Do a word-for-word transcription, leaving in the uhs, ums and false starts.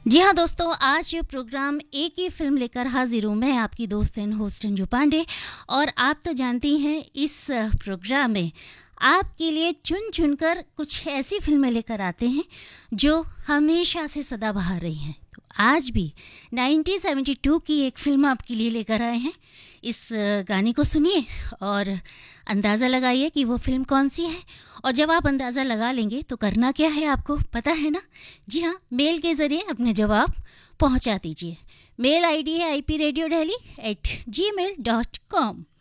जी हाँ दोस्तों, आज ये प्रोग्राम एक ही फिल्म लेकर हाजिर हूँ। मैं आपकी दोस्त एंड होस्ट अंजू पांडे। और आप तो जानती हैं, इस प्रोग्राम में आपके लिए चुन चुन कर कुछ ऐसी फिल्में लेकर आते हैं जो हमेशा से सदाबहार रही हैं। तो आज भी उन्नीस सौ बहत्तर की एक फिल्म आपके लिए लेकर आए हैं। इस गाने को सुनिए और अंदाज़ा लगाइए कि वो फिल्म कौन सी है। और जब आप अंदाज़ा लगा लेंगे तो करना क्या है आपको पता है ना? जी हाँ, मेल के ज़रिए अपने जवाब पहुंचा दीजिए। मेल आईडी है I P radio daily eight ji mail dot com.